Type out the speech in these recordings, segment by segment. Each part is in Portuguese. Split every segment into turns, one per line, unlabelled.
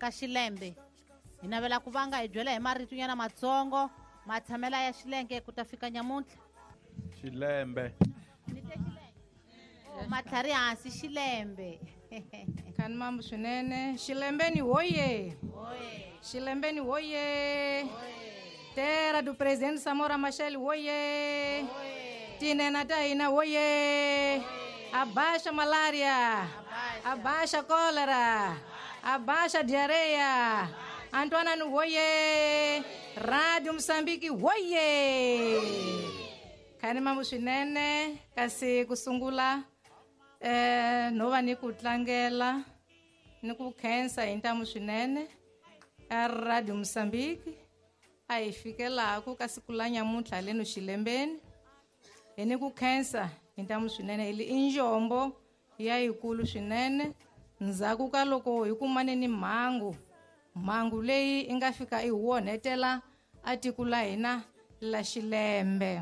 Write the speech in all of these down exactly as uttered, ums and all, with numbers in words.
ka Xilembe. Hi navela ku vanga hi byela hi marito nyana matsongo ma tshamela ya Xilenge ku ta fika nyamuntlha.
Xilembe.
Ni te Xilenge. Oh, matlhari hansi Xilembe.
Khani mambo swinene. Xilembeni hoye.
Hoye.
Xilembeni hoye. Terra do presidente Samora Machel hoye. Tinena ta hina hoye. Abaixa malária. Abaixa cólera. Abaixa diarreia. Antoana no hoye. Rádio Moçambique hoye. Khani mambo swinene kasi kusungula eh no va ni ku tlangela ni ku khensa hi ntamu swinene a Radio Moçambique a hi fikelaku ka siku la nyamuntlha le no Xilembeni hi ni ku khensa hi ntamu swinene ili injombo ya yikulu swinene ndzhaku ka loko hi kumane ni mhangu mhangu leyi i nga fika i huonhetela a tiko la hina la Xilembe.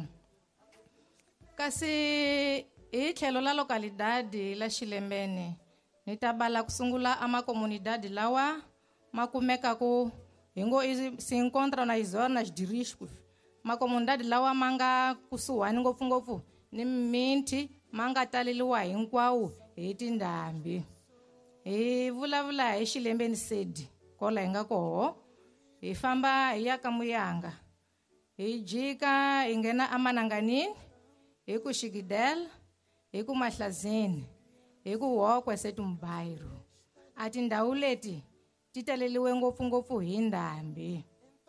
Kasi hi tlhelo la localidade la Xilembeni ni ta bala kusungula ama comunidade lawa ma kumekaku hi ngo se encontra nas zonas de risco. Ma comunidade lawa ma nga kusuhani ngopfungopfu ni mimiti ma nga taleliwa hinkwawo hi tindhambi. Hi vulavula hi Xilembeni Sedi kola hi nga koho hi famba hi ya ka Muyanga hi jika hi nghena aMananganini hi ku Xigidela hi ku Mahlazini hi ku Hokwe Setumbairo a tindhawu leti ti taleliwe ngopfungopfu hi ndhambi.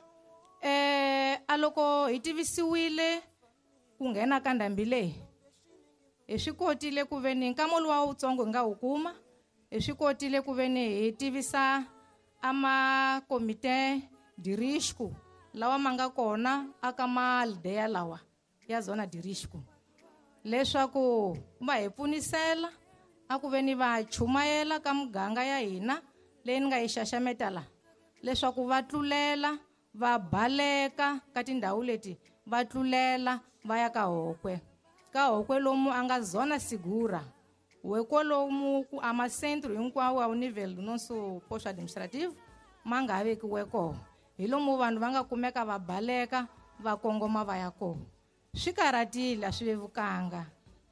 Eh a loko hi tivisiwile ku nghena ka ndhambi leyi hi swi kotile ku veni nkama luwa wutsongo hi nga wu kuma hi swi kotile ku veni hi tivisa ama komite de risco lawa ma nga kona aka maldeya lawa ya zona de risco leswaku va hi pfunisela a ku veni va chumayela ka muganga ya hina leyi ni nga yi xaxametala leswaku va tlulela va baleka ka tindhawu leti va tlulela va ya ka Hokwe ka Hokwe lomu a nga zona segura we kolomu ku ama centro hinkwawo a nível do nosso posto administrativo ma nga vekiwe koho hi lomu vanhu va nga kumeka va baleka va kongoma va ya koho. Swi karatile a swi vevukanga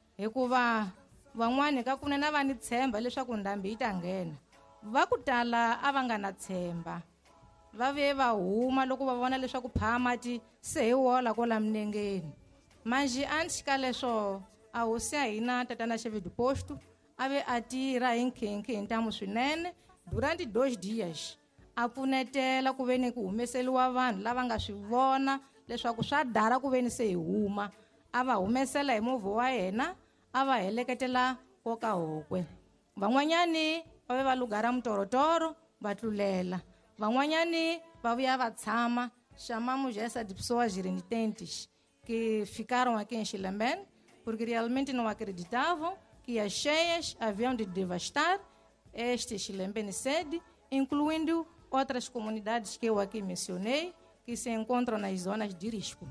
hikuva van'wani ka kunena va ni tshemba leswaku ndhambi yi ta nghena va ku tala a va nga na tshemba va ve va huma loko va vona leswaku phamati se hi wola kola minengeni manji antes ka leswo a hosi ya hina tatana chefe de posto ave a tirha hi nkhenkhe hi ntamu swinene durante dois dias a pfunetela ku veni ku humeseliwa vanhu lava nga swi vona leswaku swa dara ku veni se hi huma a va humesela hi movha wa yena a va heleketela ko ka Hokwe. Van'wanyani va ve va lugara mutorotoro va tlulela van'wanyani va vuya va tshama chamamos essa de pessoas renitentes que ficaram aqui em Xilembeni porque realmente não acreditavam que as cheias haviam de devastar este Xilembeni Sede, incluindo outras comunidades que eu aqui mencionei, que se encontram nas zonas de risco.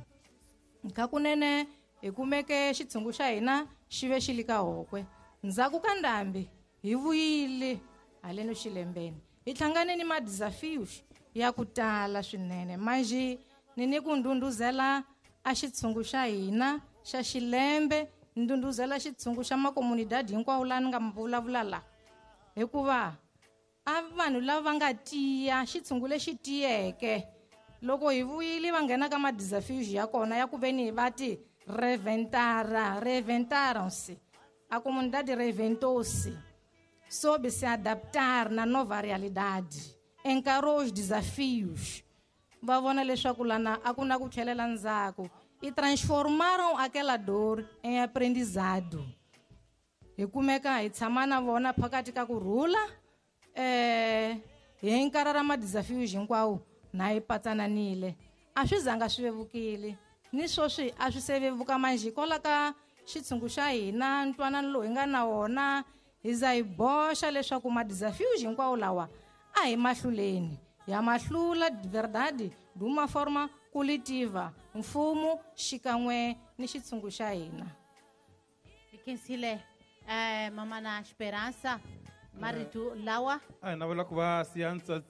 Nkakunene hikumeke xitshungu xa hina xi ve xi li ka Hokwe ndzhaku ka ndhambi hi vuyile haleno Xilembeni hi hlangane ni madesafios ya ku tala swinene manji ni ni ku ndunduzela a xitshungu xa hina xa Xilembe ndunduzela xitshungu xa makomunidade hinkwawo la ni nga vulavula la hikuva a vanhu lava va nga tiya xitshungu lexi tiyeke loko hi vuyile va nghena ka madesafios ya kona ya ku veni va ti reventara reventaram-se a comunidade reventou-se soube se adaptar na nova realidade encarou os desafios va vona leswaku lana a ku na ku tlhelela ndzhaku e transformaram aquela dor em aprendizado hi kumeka hi tshama na vona phakati ka kurhula eh hi encarara madesafios hinkwawo na hi patsananile a swi zanga swi vevukile ni swoswi a swi se vevuka manji kola ka xitshungu xa hina ntwanano lowu hi nga na wona hi za hi boxa leswaku madesafios hinkwawo lawa a hi mahluleni ya mahlula de verdade de uma forma coletiva mfumo xikan'we ni xitshungu xa hina.
Ikensile eh mama na Esperança marito lawa
ai na vela ku va siyansa